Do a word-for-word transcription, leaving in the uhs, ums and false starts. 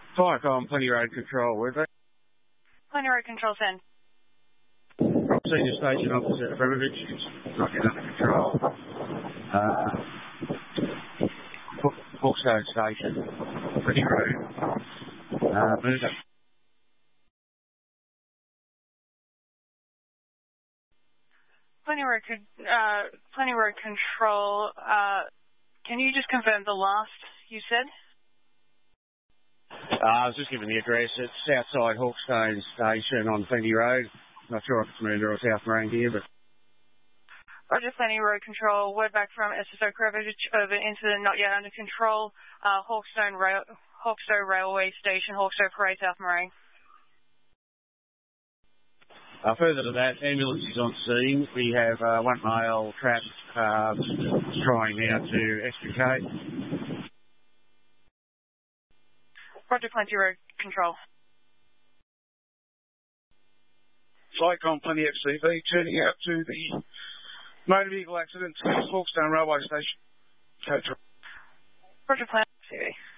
Viacom, Plenty Road Control, with it. Plenty Road Control, send. Senior station opposite Abramovich, it's not getting under control. Uh, Hawkstone Station, Plenty Road. Uh, move it. Plenty Road, uh, Plenty Road Control, uh, can you just confirm the last you said? Uh, I was just giving the address. It's outside Hawkstone Station on Plenty Road. Not sure if it's Maroondah or South Marine here, but... Roger, Plenty Road Control. Word back from S S O Kravich over incident not yet under control. Uh, Hawkstone, Rail Hawkstone Railway Station, Hawkstone Parade, South Marine. Uh, further to that, ambulance is on scene. We have uh, one male trapped, uh, trying now to extricate. Roger, Plenty Road Control. Viacom, Plenty F C V, turning out to the motor vehicle accident, Hawkstone Railway Station. Coach. Roger, Plenty F C V.